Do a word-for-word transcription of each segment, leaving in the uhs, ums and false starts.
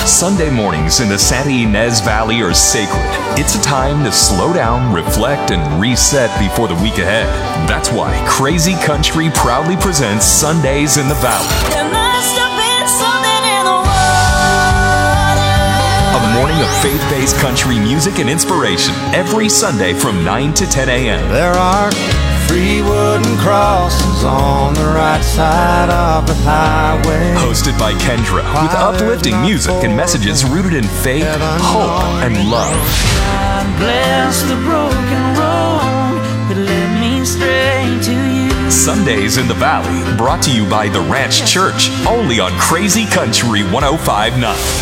Sunday mornings in the Santa Ynez Valley are sacred. It's a time to slow down, reflect, and reset before the week ahead. That's why Crazy Country proudly presents Sundays in the Valley. There must have been something in the water. A morning of faith-based country music and inspiration every Sunday from nine to ten a.m. There are three wooden crosses on the right side of the highway. Hosted by Kendra, with uplifting music and messages rooted in faith, hope, and love. God bless the broken road that led me straight to you. Sundays in the Valley, brought to you by The Ranch Church, only on Crazy Country one oh five point nine.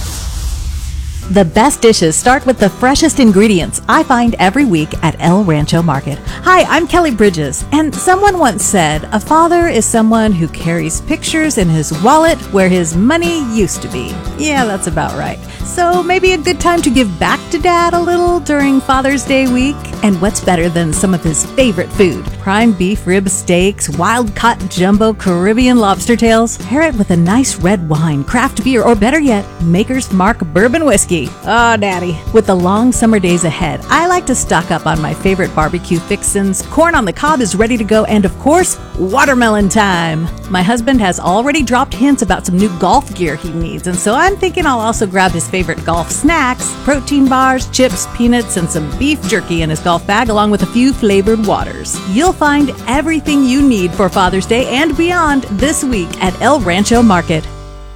The best dishes start with the freshest ingredients I find every week at El Rancho Market. Hi, I'm Kelly Bridges, and someone once said, a father is someone who carries pictures in his wallet where his money used to be. Yeah, that's about right. So maybe a good time to give back to Dad a little during Father's Day week. And what's better than some of his favorite food? Prime beef rib steaks, wild-caught jumbo Caribbean lobster tails. Pair it with a nice red wine, craft beer, or better yet, Maker's Mark bourbon whiskey. Oh, Daddy. With the long summer days ahead, I like to stock up on my favorite barbecue fixins. Corn on the cob is ready to go, and of course, watermelon time. My husband has already dropped hints about some new golf gear he needs, and so I'm thinking I'll also grab his favorite golf snacks, protein bars, chips, peanuts, and some beef jerky in his golf bag, along with a few flavored waters. You'll find everything you need for Father's Day and beyond this week at El Rancho Market.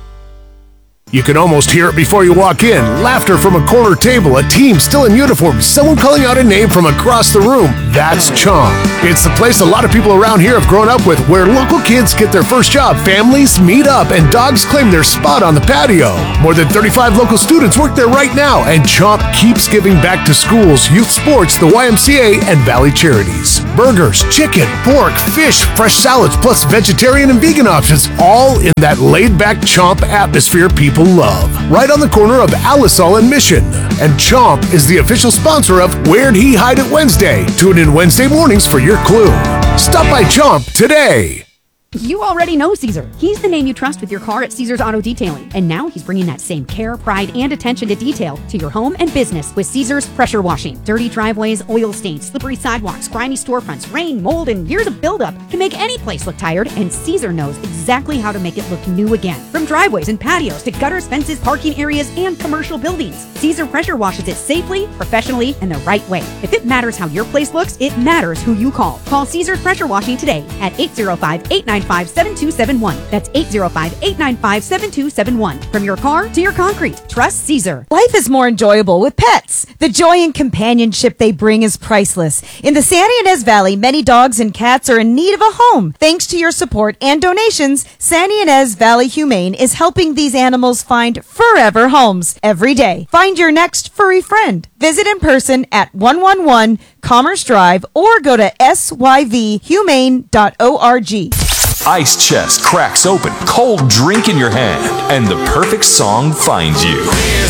You can almost hear it before you walk in. Laughter from a corner table, a team still in uniform, someone calling out a name from across the room. That's Chomp. It's the place a lot of people around here have grown up with, where local kids get their first job, families meet up, and dogs claim their spot on the patio. More than thirty-five local students work there right now, and Chomp keeps giving back to schools, youth sports, the Y M C A, and Valley Charities. Burgers, chicken, pork, fish, fresh salads, plus vegetarian and vegan options, all in that laid-back Chomp atmosphere people love. Right on the corner of Alisal and Mission. And Chomp is the official sponsor of Where'd He Hide It Wednesday. Tune in Wednesday mornings for your clue. Stop by Chomp today. You already know Caesar. He's the name you trust with your car at Caesar's Auto Detailing. And now he's bringing that same care, pride, and attention to detail to your home and business with Caesar's Pressure Washing. Dirty driveways, oil stains, slippery sidewalks, grimy storefronts, rain, mold, and years of buildup can make any place look tired, and Caesar knows exactly how to make it look new again. From driveways and patios to gutters, fences, parking areas, and commercial buildings, Caesar Pressure washes it safely, professionally, and the right way. If it matters how your place looks, it matters who you call. Call Caesar's Pressure Washing today at eight zero five, eight nine five, seven two seven one. That's eight zero five, eight nine five, seven two seven one. From your car to your concrete, trust Caesar. Life is more enjoyable with pets. The joy and companionship they bring is priceless. In the Santa Ynez Valley, many dogs and cats are in need of a home. Thanks to your support and donations, Santa Ynez Valley Humane is helping these animals find forever homes every day. Find your next furry friend. Visit in person at one one one Commerce Drive or go to s y v humane dot org. Ice chest cracks open, cold drink in your hand, and the perfect song finds you.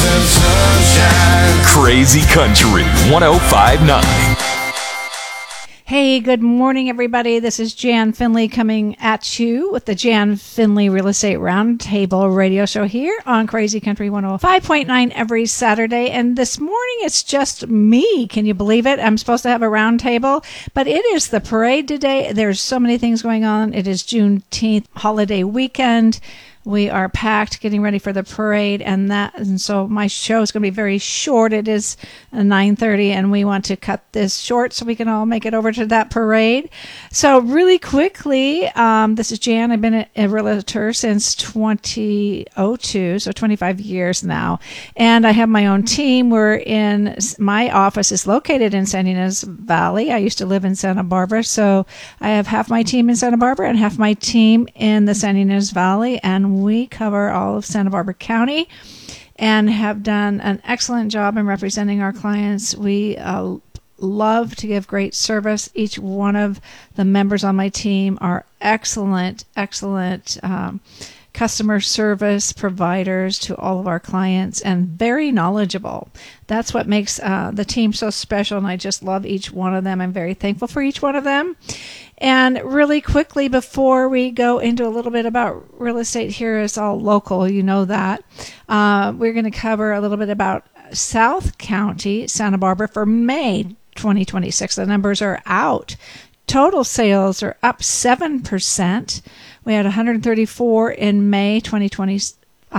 Crazy Country one oh five point nine. Hey, good morning, everybody. This is Jan Finley coming at you with the Jan Finley Real Estate Roundtable radio show here on Crazy Country one oh five point nine every Saturday. And this morning, it's just me. Can you believe it? I'm supposed to have a roundtable, but it is the parade today. There's so many things going on. It is Juneteenth holiday weekend. We are packed, getting ready for the parade, and that, and so my show is going to be very short. It is nine thirty, and we want to cut this short so we can all make it over to that parade. So really quickly, um, this is Jan. I've been a, a realtor since twenty oh two, so twenty-five years now, and I have my own team. We're in, my office is located in Santa Ynez Valley. I used to live in Santa Barbara, so I have half my team in Santa Barbara and half my team in the Santa Ynez Valley, and we cover all of Santa Barbara County and have done an excellent job in representing our clients. We uh, love to give great service. Each one of the members on my team are excellent, excellent um, customer service providers to all of our clients and very knowledgeable. That's what makes uh, the team so special, and I just love each one of them. I'm very thankful for each one of them. And really quickly, before we go into a little bit about real estate here, is all local, you know that. Uh, we're going to cover a little bit about South County, Santa Barbara for May twenty twenty-six. The numbers are out. Total sales are up seven percent. We had one hundred thirty-four in May twenty twenty-six,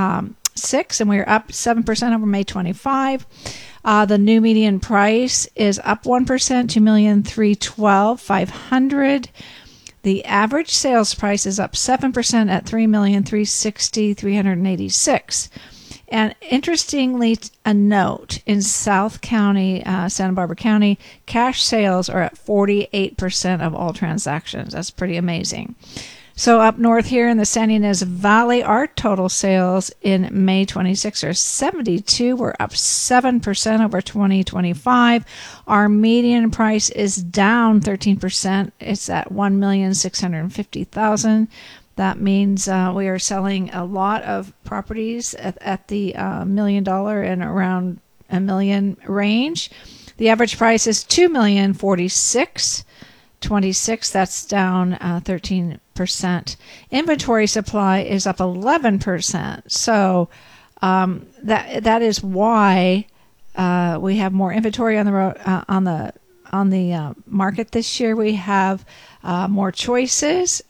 and we're up seven percent over May twenty-five. Uh, the new median price is up one percent, two million three hundred twelve thousand five hundred. The average sales price is up seven percent at three million three hundred sixty thousand three hundred eighty-six. And interestingly, a note, in South County, uh, Santa Barbara County, cash sales are at forty-eight percent of all transactions. That's pretty amazing. So up north here in the San Ynez Valley, our total sales in May twenty-six are seventy-two. We're up seven percent over twenty twenty-five. Our median price is down thirteen percent. It's at one million six hundred fifty thousand. That means uh, we are selling a lot of properties at, at the uh, million dollar and around a million range. The average price is two million forty-six twenty-six. That's down uh, thirteen percent. Inventory supply is up eleven percent. So um, that that is why uh, we have more inventory on the road, uh, on the on the uh, market this year. We have uh, more choices.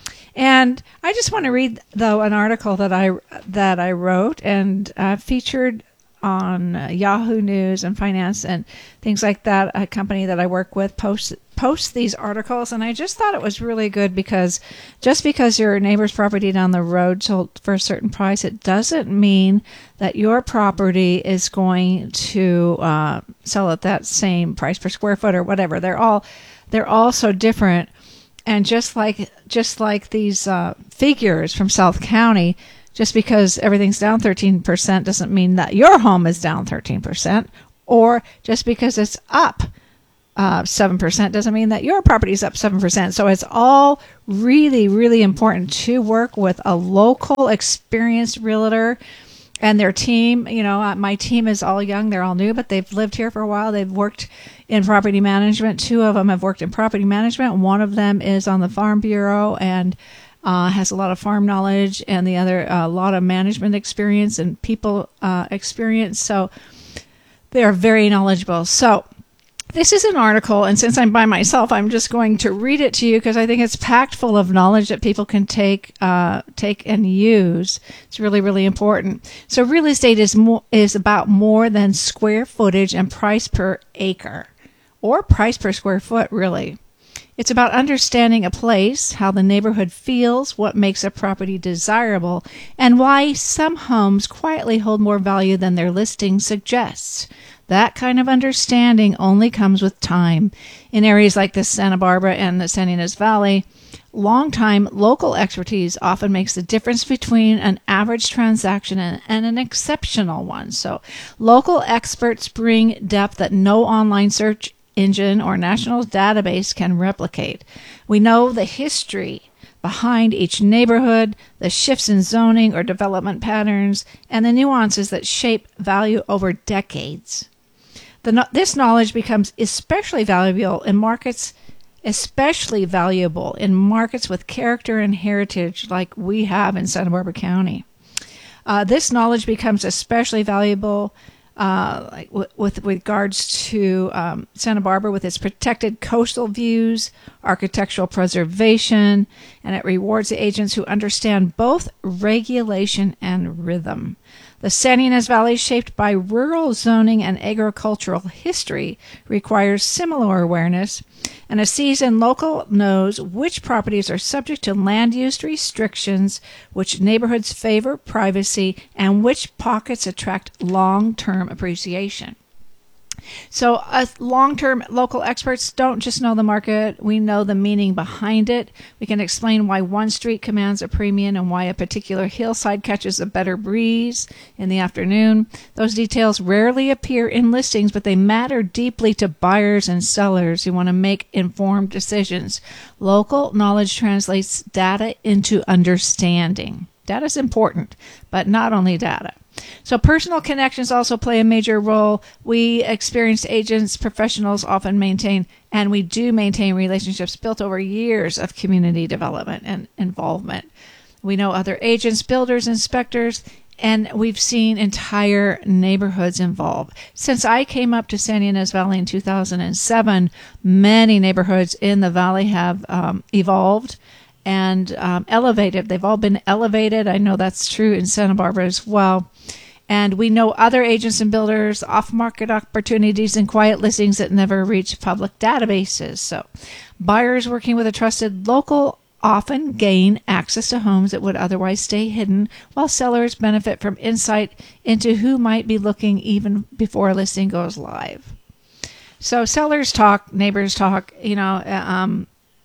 And I just want to read, though, an article that I that I wrote and uh, featured on uh, Yahoo News and Finance and things like that. A company that I work with posts posts these articles, and I just thought it was really good because just because your neighbor's property down the road sold for a certain price, it doesn't mean that your property is going to uh, sell at that same price per square foot or whatever. They're all they're all so different. And just like just like these uh, figures from South County, just because everything's down thirteen percent doesn't mean that your home is down thirteen percent. Or just because it's up uh, seven percent doesn't mean that your property is up seven percent. So it's all really, really important to work with a local experienced realtor and their team. You know, uh, my team is all young. They're all new, but they've lived here for a while. They've worked in property management. Two of them have worked in property management. One of them is on the Farm Bureau and uh, has a lot of farm knowledge, and the other a uh, lot of management experience and people uh, experience. So they are very knowledgeable. So this is an article, and since I'm by myself, I'm just going to read it to you because I think it's packed full of knowledge that people can take uh, take and use. It's really, really important. So real estate is more, is about more than square footage and price per acre, or price per square foot, really. It's about understanding a place, how the neighborhood feels, what makes a property desirable, and why some homes quietly hold more value than their listing suggests. That kind of understanding only comes with time. In areas like the Santa Barbara and the San Ynez Valley, long-time local expertise often makes the difference between an average transaction and, and an exceptional one. So local experts bring depth that no online search engine or national database can replicate. We know the history behind each neighborhood, the shifts in zoning or development patterns, and the nuances that shape value over decades. The, this knowledge becomes especially valuable in markets, especially valuable in markets with character and heritage like we have in Santa Barbara County. Uh, this knowledge becomes especially valuable uh, like w- with regards to um, Santa Barbara with its protected coastal views, architectural preservation, and it rewards the agents who understand both regulation and rhythm. The San Ynez Valley, shaped by rural zoning and agricultural history, requires similar awareness, and a seasoned local knows which properties are subject to land use restrictions, which neighborhoods favor privacy, and which pockets attract long-term appreciation. So us long-term local experts don't just know the market, we know the meaning behind it. We can explain why one street commands a premium and why a particular hillside catches a better breeze in the afternoon. Those details rarely appear in listings, but they matter deeply to buyers and sellers who want to make informed decisions. Local knowledge translates data into understanding. Data is important, but not only data. So personal connections also play a major role. We experienced agents, professionals often maintain, and we do maintain relationships built over years of community development and involvement. We know other agents, builders, inspectors, and we've seen entire neighborhoods involved. Since I came up to Santa Ynez Valley in two thousand seven, many neighborhoods in the valley have um, evolved and um, elevated. They've all been elevated. I know that's true in Santa Barbara as well. And we know other agents and builders, off-market opportunities, and quiet listings that never reach public databases. So buyers working with a trusted local often gain access to homes that would otherwise stay hidden, while sellers benefit from insight into who might be looking even before a listing goes live. So sellers talk, neighbors talk, you know, um,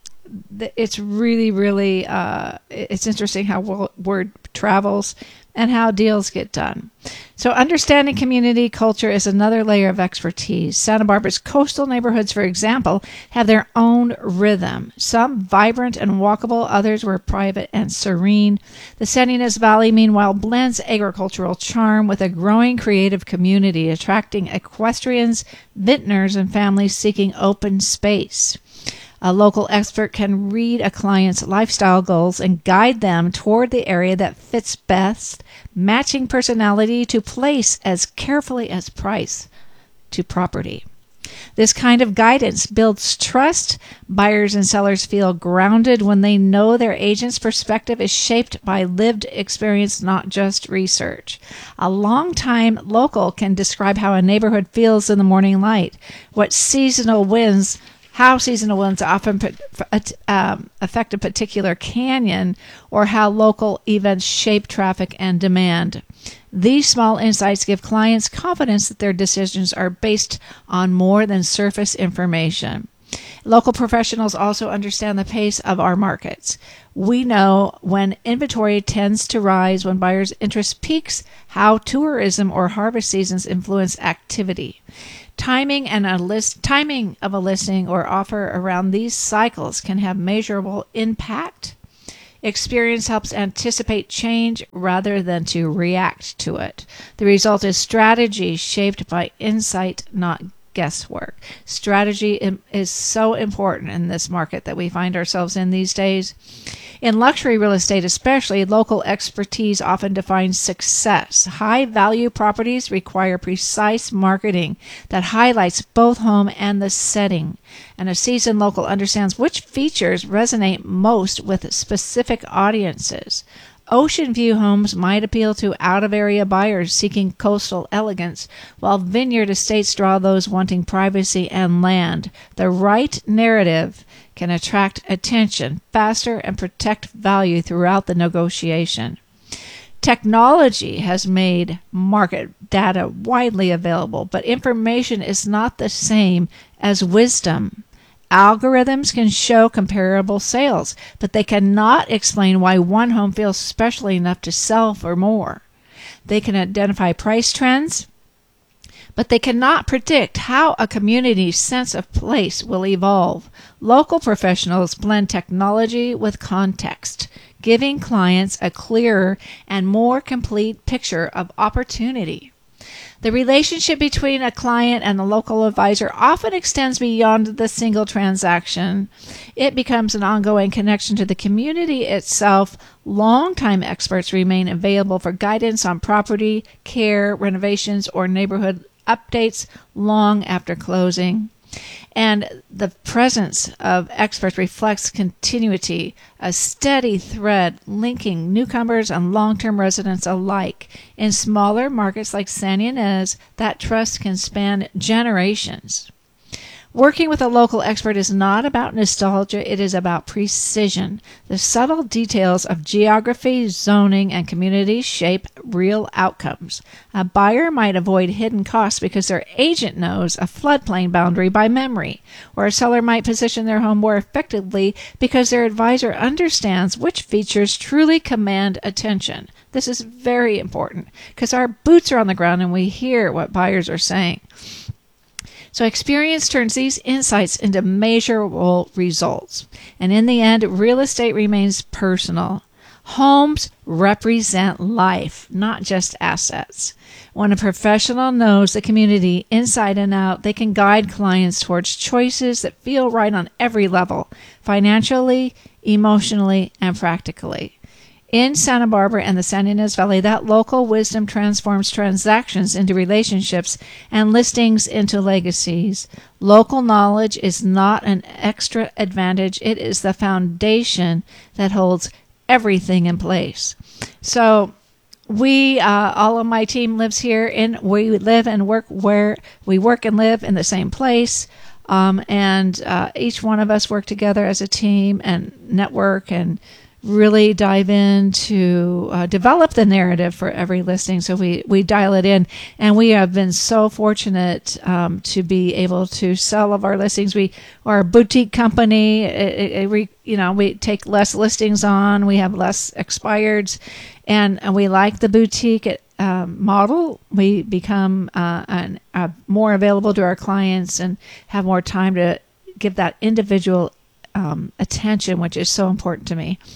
it's really, really, uh, it's interesting how word travels and how deals get done. So understanding community culture is another layer of expertise. Santa Barbara's coastal neighborhoods, for example, have their own rhythm. Some vibrant and walkable, others were private and serene. The Santa Ynez Valley, meanwhile, blends agricultural charm with a growing creative community, attracting equestrians, vintners, and families seeking open space. A local expert can read a client's lifestyle goals and guide them toward the area that fits best, matching personality to place as carefully as price to property. This kind of guidance builds trust. Buyers and sellers feel grounded when they know their agent's perspective is shaped by lived experience, not just research. A long-time local can describe how a neighborhood feels in the morning light, what seasonal winds how seasonal winds often um, affect a particular canyon, or how local events shape traffic and demand. These small insights give clients confidence that their decisions are based on more than surface information. Local professionals also understand the pace of our markets. We know when inventory tends to rise, when buyers' interest peaks, how tourism or harvest seasons influence activity. Timing and a list, timing of a listing or offer around these cycles can have measurable impact. Experience helps anticipate change rather than to react to it. The result is strategy shaped by insight, not guesswork. Strategy is so important in this market that we find ourselves in these days. In luxury real estate especially, local expertise often defines success. High-value properties require precise marketing that highlights both home and the setting. And a seasoned local understands which features resonate most with specific audiences. Ocean view homes might appeal to out-of-area buyers seeking coastal elegance, while vineyard estates draw those wanting privacy and land. The right narrative can attract attention faster and protect value throughout the negotiation. Technology has made market data widely available, but information is not the same as wisdom. Algorithms can show comparable sales, but they cannot explain why one home feels special enough to sell for more. They can identify price trends, but they cannot predict how a community's sense of place will evolve. Local professionals blend technology with context, giving clients a clearer and more complete picture of opportunity. The relationship between a client and the local advisor often extends beyond the single transaction. It becomes an ongoing connection to the community itself. Longtime experts remain available for guidance on property, care, renovations, or neighborhood updates long after closing. And the presence of experts reflects continuity, a steady thread linking newcomers and long-term residents alike. In smaller markets like Santa Ynez, that trust can span generations. Working with a local expert is not about nostalgia, it is about precision. The subtle details of geography, zoning, and community shape real outcomes. A buyer might avoid hidden costs because their agent knows a floodplain boundary by memory, or a seller might position their home more effectively because their advisor understands which features truly command attention. This is very important because our boots are on the ground and we hear what buyers are saying. So experience turns these insights into measurable results. And in the end, real estate remains personal. Homes represent life, not just assets. When a professional knows the community inside and out, they can guide clients towards choices that feel right on every level, financially, emotionally, and practically. In Santa Barbara and the San Ynez Valley, that local wisdom transforms transactions into relationships and listings into legacies. Local knowledge is not an extra advantage. It is the foundation that holds everything in place. So we, uh, all of my team lives here, and we live and work where we work and live in the same place. Um, and uh, each one of us work together as a team and network and really dive in to uh, develop the narrative for every listing. So we, we dial it in, and we have been so fortunate um, to be able to sell of our listings. We are a boutique company. It, it, it re, you know, we take less listings on. We have less expireds, and, and we like the boutique um, model. We become uh, an, uh, more available to our clients and have more time to give that individual Um, attention, which is so important to me.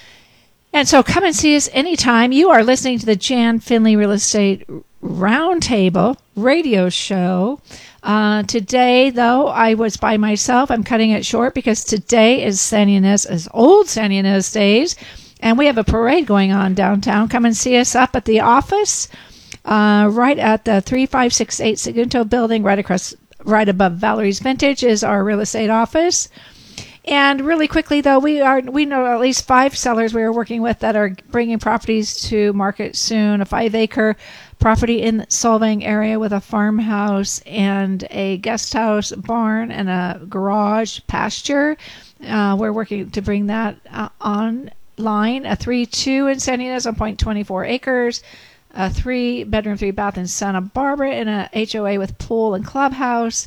And so come and see us anytime. You are listening to the Jan Finley Real Estate Roundtable radio show. Uh, today, though, I was by myself. I'm cutting it short because today is San Ynez, is old San Ynez days, and we have a parade going on downtown. Come and see us up at the office, uh, right at the three five six eight Segundo building, right across, right above Valerie's Vintage is our real estate office. And really quickly, though, we are we know at least five sellers we are working with that are bringing properties to market soon. A five-acre property in the Solvang area with a farmhouse and a guest house, barn, and a garage pasture. Uh, we're working to bring that uh, online. A three two in San Ynez on zero point two four acres. A three-bedroom, three-bath in Santa Barbara in a H O A with pool and clubhouse.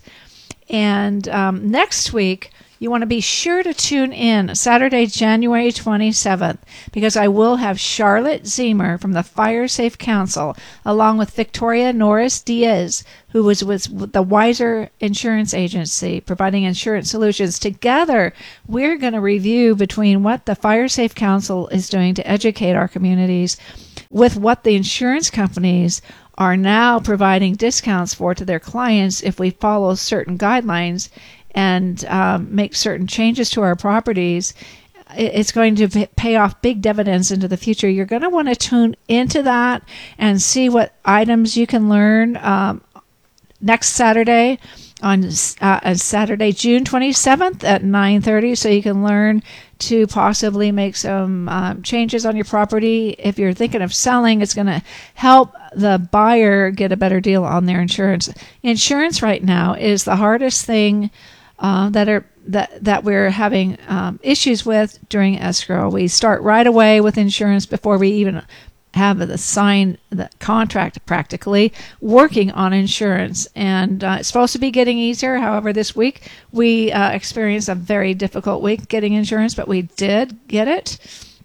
And um, next week, you want to be sure to tune in Saturday, January twenty-seventh, because I will have Charlotte Zemer from the Fire Safe Council, along with Victoria Norris Diaz, who was with the Wiser Insurance Agency, providing insurance solutions. Together, we're going to review between what the Fire Safe Council is doing to educate our communities with what the insurance companies are now providing discounts for to their clients if we follow certain guidelines and um, make certain changes to our properties. It's going to pay off big dividends into the future. You're going to want to tune into that and see what items you can learn um, next Saturday on uh, Saturday, June twenty-seventh at nine thirty, so you can learn to possibly make some um, changes on your property. If you're thinking of selling, it's going to help the buyer get a better deal on their insurance. Insurance right now is the hardest thing Uh, that are that that we're having um, issues with during escrow. We start right away with insurance before we even have the sign the contract, practically working on insurance. And uh, it's supposed to be getting easier. However, this week we uh, experienced a very difficult week getting insurance, but we did get it.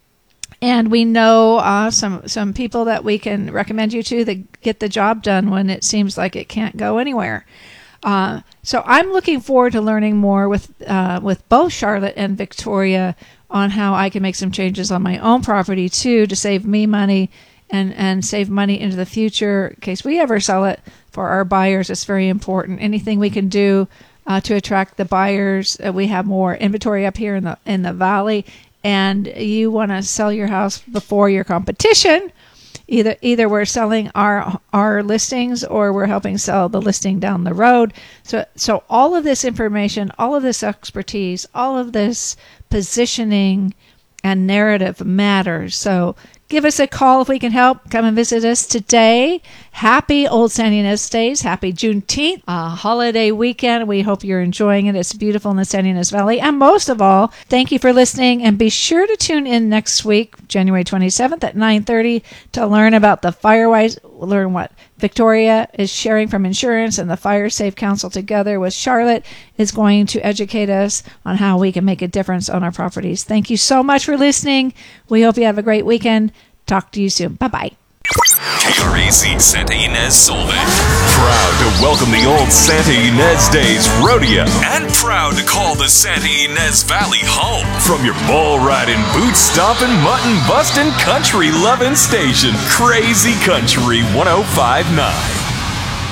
And we know uh, some some people that we can recommend you to that get the job done when it seems like it can't go anywhere. Uh, so I'm looking forward to learning more with uh, with both Charlotte and Victoria on how I can make some changes on my own property too to save me money and, and save money into the future in case we ever sell it for our buyers. It's very important. Anything we can do uh, to attract the buyers. Uh, we have more inventory up here in the in the valley, and you want to sell your house before your competition. Either either we're selling our our listings or we're helping sell the listing down the road. So so all of this information, all of this expertise, all of this positioning and narrative matters. So give us a call if we can help. Come and visit us today. Happy Old San Ynez Days. Happy Juneteenth, a holiday weekend. We hope you're enjoying it. It's beautiful in the San Ynez Valley. And most of all, thank you for listening. And be sure to tune in next week, January twenty-seventh at nine thirty, to learn about the Firewise, learn what Victoria is sharing from insurance, and the Fire Safe Council together with Charlotte is going to educate us on how we can make a difference on our properties. Thank you so much for listening. We hope you have a great weekend. Talk to you soon. Bye-bye. K R A Z Santa Ynez Solvang. Proud to welcome the old Santa Ynez Days Rodeo. And proud to call the Santa Ynez Valley home. From your bull riding, boot stomping, mutton busting, country loving station, Crazy Country one oh five point nine.